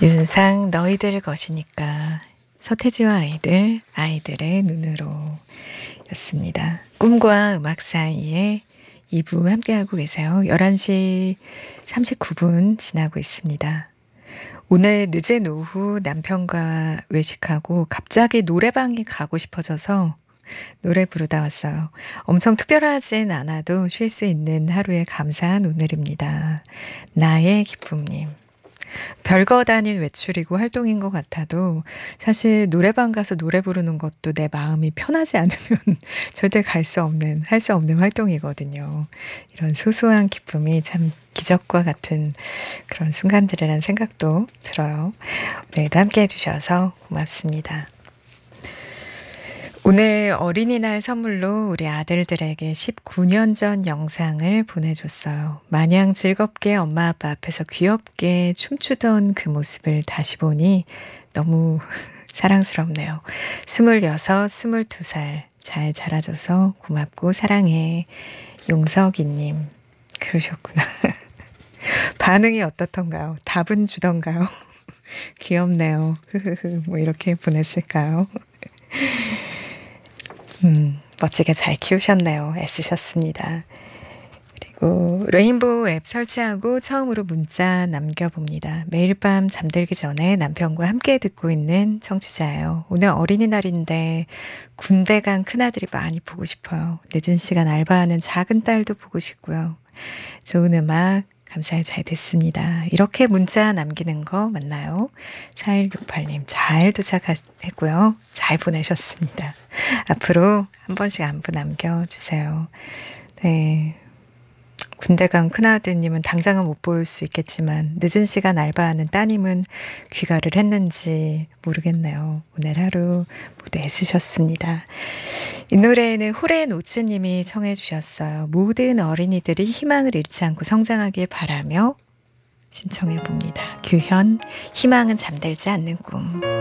윤상 너희들 것이니까 서태지와 아이들의 눈으로 였습니다. 꿈과 음악 사이에 2부 함께하고 계세요. 11시 39분 지나고 있습니다. 오늘 늦은 오후 남편과 외식하고 갑자기 노래방에 가고 싶어져서 노래 부르다 왔어요. 엄청 특별하진 않아도 쉴 수 있는 하루에 감사한 오늘입니다. 나의 기쁨님. 별거 다닌 외출이고 활동인 것 같아도 사실 노래방 가서 노래 부르는 것도 내 마음이 편하지 않으면 절대 할 수 없는 활동이거든요. 이런 소소한 기쁨이 참 기적과 같은 그런 순간들이라는 생각도 들어요. 오늘도 함께 해주셔서 고맙습니다. 오늘 어린이날 선물로 우리 아들들에게 19년 전 영상을 보내줬어요. 마냥 즐겁게 엄마 아빠 앞에서 귀엽게 춤추던 그 모습을 다시 보니 너무 사랑스럽네요. 26, 22살 잘 자라줘서 고맙고 사랑해. 용석이님 그러셨구나. 반응이 어떻던가요? 답은 주던가요? 귀엽네요. 뭐 이렇게 보냈을까요? 멋지게 잘 키우셨네요. 애쓰셨습니다. 그리고 레인보우 앱 설치하고 처음으로 문자 남겨봅니다. 매일 밤 잠들기 전에 남편과 함께 듣고 있는 청취자예요. 오늘 어린이날인데 군대 간 큰아들이 많이 보고 싶어요. 늦은 시간 알바하는 작은 딸도 보고 싶고요. 좋은 음악 감사히 잘 듣습니다. 이렇게 문자 남기는 거 맞나요? 4168님 잘 도착했고요. 잘 보내셨습니다. 앞으로 한 번씩 안부 남겨주세요. 네. 군대 간 큰아드님은 당장은 못 볼 수 있겠지만 늦은 시간 알바하는 따님은 귀가를 했는지 모르겠네요. 오늘 하루 모두 애쓰셨습니다. 이 노래는 호레노츠님이 청해 주셨어요. 모든 어린이들이 희망을 잃지 않고 성장하길 바라며 신청해 봅니다. 규현, 희망은 잠들지 않는 꿈.